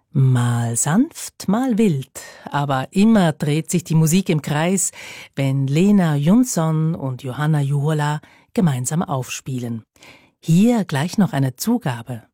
Mal sanft, mal wild, aber immer dreht sich die Musik im Kreis, wenn Leena Jonsson und Johanna Juhola gemeinsam aufspielen. Hier gleich noch eine Zugabe.